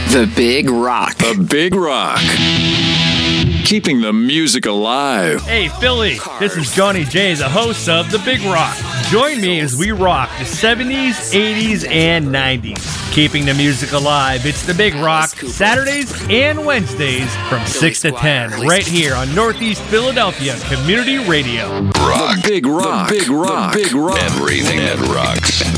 The Big Rock. The Big Rock. Keeping the music alive. Hey, Philly, this is Johnny J, the host of The Big Rock. Join me as we rock the 70s, 80s, and 90s. Keeping the music alive, it's The Big Rock, Saturdays and Wednesdays from 6 to 10, right here on Northeast Philadelphia Community Radio. The Big Rock. The Big Rock. The Big Rock. Everything that rocks.